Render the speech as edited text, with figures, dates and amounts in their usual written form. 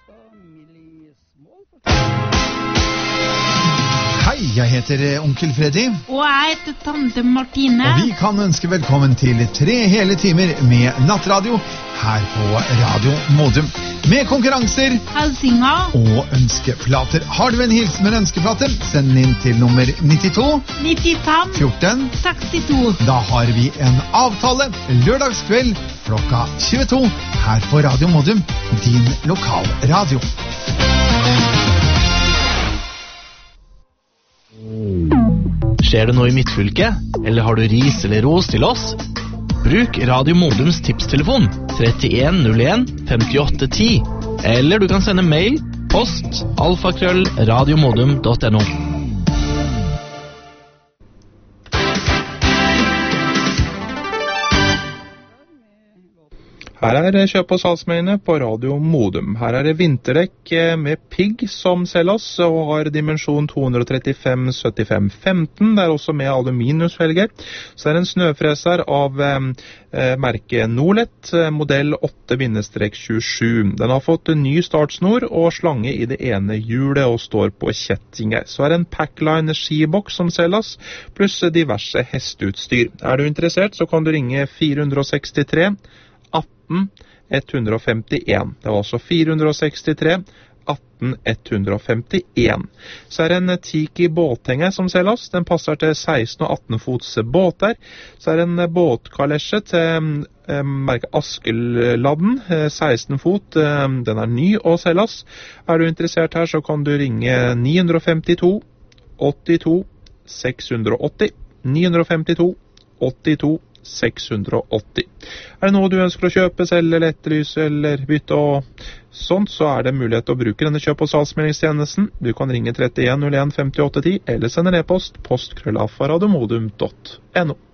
Hei, jeg heter onkel Freddy. Og jeg heter tante Martine. Og vi kan ønske velkommen til 3 hele timer med nattradio her på Radio Modum. Med konkurranser, Helsinger og ønskeplater. Har du en hilsen med en ønskeplate? Send den inn til nummer 92 95 14 62. Da har vi en avtale lørdagskveld klokka 22 her på Radio Modum, din lokalradio. Skjer det noe i midtfylket? Eller har du ris eller ros til oss? Bruk Radio Modums tipstelefon 3101 5810. Eller du kan sende mail, post, alfakrøll.radiomodum.no. Her kjøp- og salgsmaiene på Radio Modum. Her det vinterdekk med pigg som selges, og har dimensjon 235-75-15. Det også med aluminiumsfelger. Så det en snøfreser av merke Norlet, modell 8-27. Den har fått en ny startsnor og slange i det ene hjulet og står på kjettinger. Så det en Packline skiboks som selges, pluss diverse hesteutstyr. Du interessert, så kan du ringe 463 18 151. Det var altså 463 18 151. Så det en Tiki båthenger som selges. Den passer til 16 og 18 fots båter. Så det en båtkalesje til merke Askeladden, 16 fot. Den ny å selges. Du interessert her, så kan du ringe 952 82 680. 952 82 680. Det noe du ønsker å kjøpe, selge, eller etterlyse, eller bytte og sånt, så det mulighet til å bruke denne kjøp- og salgsmeldingstjenesten. Du kan ringe 3101 5810, eller sende e-post, post@radiomodum.no.